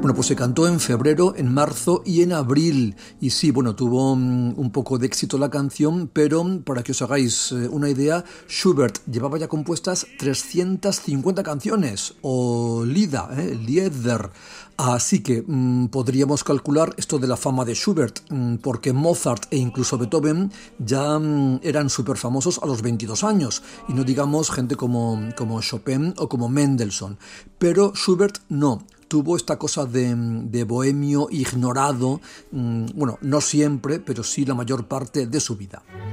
Bueno, pues se cantó en febrero, en marzo y en abril. Y sí, bueno, tuvo un poco de éxito la canción, pero para que os hagáis una idea, Schubert llevaba ya compuestas 350 canciones, o Lieder. Así que podríamos calcular esto de la fama de Schubert, porque Mozart e incluso Beethoven ya eran súper famosos a los 22 años, y no digamos gente como Chopin o como Mendelssohn. Pero Schubert no. Tuvo esta cosa de bohemio ignorado, bueno, no siempre, pero sí la mayor parte de su vida.